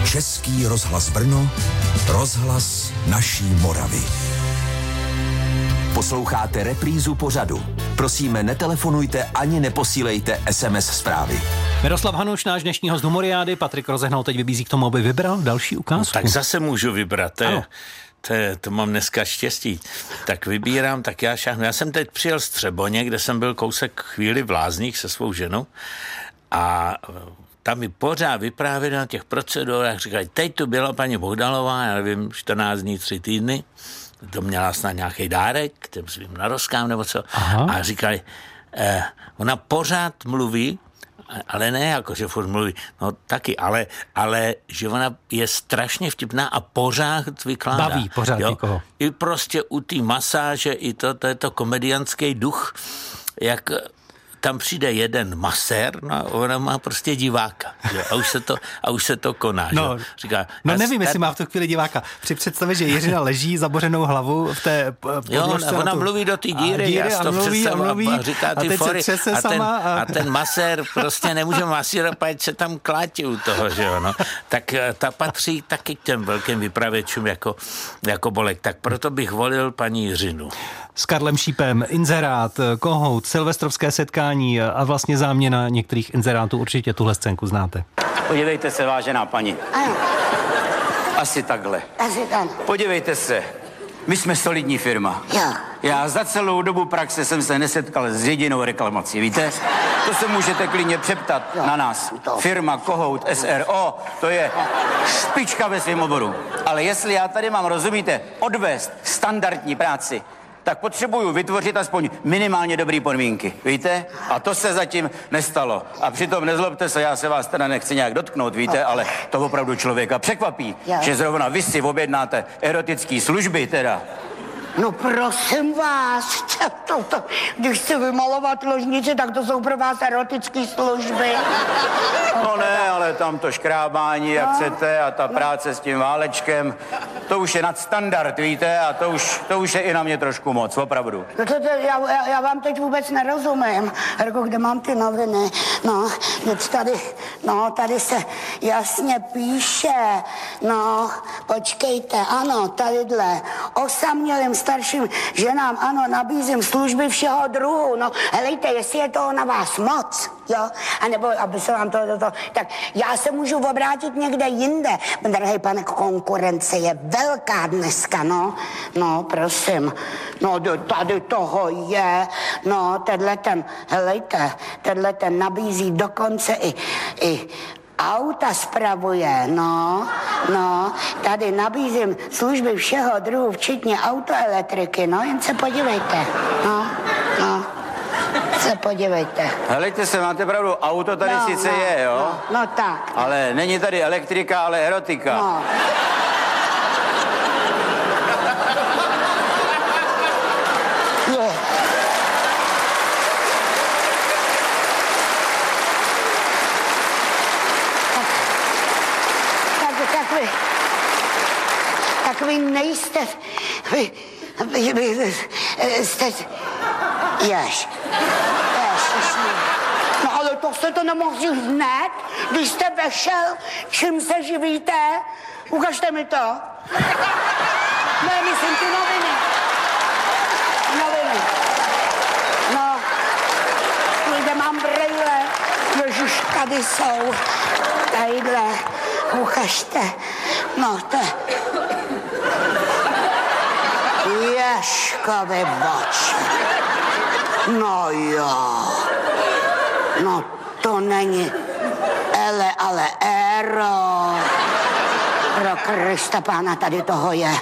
Český rozhlas Brno, rozhlas naší Moravy. Posloucháte reprízu pořadu. Prosíme, netelefonujte ani neposílejte SMS zprávy. Miroslav Hanuš, náš dnešní host Humoriády, Patrik Rozehnal teď vybízí k tomu, aby vybral další ukázku. Tak zase můžu vybrat, to mám dneska štěstí. Tak vybírám, tak já šáhnu. Já jsem teď přijel z Třeboně, kde jsem byl kousek chvíli v Lázních se svou ženou a tam mi pořád vyprávěli na těch procedurách, říkají, teď tu byla paní Bohdalová, já nevím, 14 dní, 3 týdny, to měla snad nějaký dárek, k těm svým narozkám nebo co. Aha. A říkali, ona pořád mluví, ale ne jako, že furt mluví, no taky, ale že ona je strašně vtipná a pořád vykládá. Baví pořád někoho. I prostě u té masáže, i to je to komediánský duch, jak tam přijde jeden masér, no ona má prostě diváka, jo, a už se to koná. No, říká, nevím, jestli má v tu chvíli diváka. Při představě, že Jiřina leží zabořenou hlavu v té podložce. Jo, ona mluví do té díry a říká ty fory a ten masér prostě nemůže masírovat, ať se tam klátí u toho, že jo, no. Tak ta patří taky k těm velkým vypravěčům jako Bolek, tak proto bych volil paní Jiřinu. S Karlem Šípem, inzerát, kohout, silvestrovské setkání a vlastně záměna některých inzerátů. Určitě tuhle scénku znáte. Podívejte se, vážená paní. Ano. Asi takhle. Asi tam. Podívejte se, my jsme solidní firma. Jo. Já za celou dobu praxe jsem se nesetkal s jedinou reklamací, víte? To se můžete klidně přeptat na nás. Firma Kohout SRO, to je špička ve svém oboru. Ale jestli já tady mám, rozumíte, odvést standardní práci, tak potřebuju vytvořit aspoň minimálně dobrý podmínky, víte? A to se zatím nestalo. A přitom nezlobte se, já se vás teda nechci nějak dotknout, víte, ale to opravdu člověka překvapí, že zrovna vy si objednáte erotické služby teda. No prosím vás, když chci vymalovat ložnici, tak to jsou pro vás erotické služby. No ne, ale tam to škrábání, jak chcete, a ta práce s tím válečkem, to už je nadstandard, víte, a to už je i na mě trošku moc, opravdu. No já vám teď vůbec nerozumím. Jako kde mám ty noviny? No, tady se jasně píše. No, počkejte, ano, tadyhle. Osamělým starším ženám, ano, nabízím služby všeho druhu. No, helejte, jestli je toho na vás moc, jo? A nebo, aby se vám to, tak já se můžu obrátit někde jinde. Drahý pane, konkurence je velká dneska, no. No, prosím. No, tady toho je. No, tenhle ten nabízí dokonce i auta spravuje, no, tady nabízím služby všeho druhu, včetně autoelektriky, no, jen se podívejte, no, se podívejte. Helejte se, máte pravdu, auto tady sice je, jo? No tak. Ale není tady elektrika, ale erotika. No. Tak vy nejste, vy jste, no ale to jste to nemohli hned, když jste vešel, čím se živíte, ukažte mi to. Ne, myslím ty noviny. No, kde mám brejle, ježiš, tady jsou, tadyhle, ukažte, no to Ježkovi oči. No jo. No to není ale Ero. Pro Krista Pána tady toho je.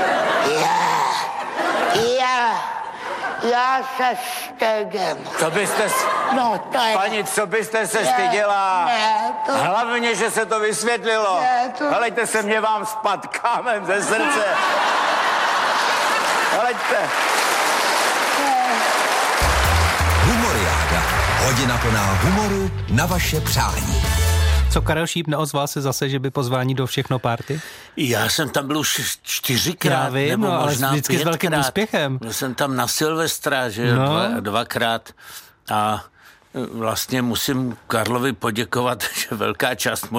Já se stydím. Co byste... No to je... Paní, co byste se styděla? Ne, to... Hlavně, že se to vysvětlilo. Ne, to... Helejte se, mě vám spad kámen ze srdce. Helejte. Humoriáda. Hodina plná humoru na vaše přání. Co Karel Šíp neozval se zase, že by pozvání do Všechno party? Já jsem tam byl už 4krát, já vím, nebo no, možná ale vždycky 5krát. S velkým úspěchem. Byl jsem tam na Silvestra, že dvakrát a vlastně musím Karlovi poděkovat, že velká část